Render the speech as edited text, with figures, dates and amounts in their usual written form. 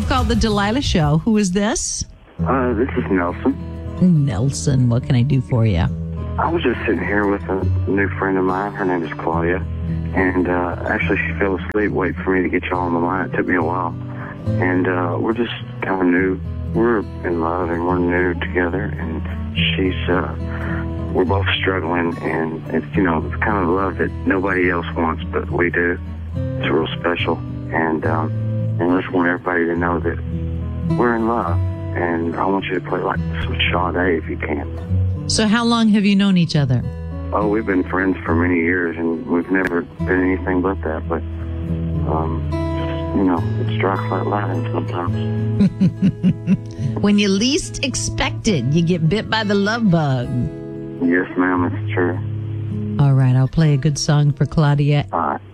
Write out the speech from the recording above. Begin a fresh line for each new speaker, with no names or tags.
You've called the Delilah Show. Who is this?
This is Nelson.
Nelson, what can I do for you?
I was just sitting here with a new friend of mine. Her name is Claudia. And actually, she fell asleep waiting for me to get you all on the line. It took me a while. And we're just kind of new. We're in love and we're new together. And we're both struggling. And it's, it's kind of love that nobody else wants, but we do. It's real special. And I just want everybody to know that we're in love. And I want you to play like some Sade if you can.
So how long have you known each other?
Oh, we've been friends for many years, and we've never been anything but that. But, it strikes like lightning sometimes.
When you least expect it, you get bit by the love bug.
Yes, ma'am, it's true.
All right, I'll play a good song for Claudia.
All right.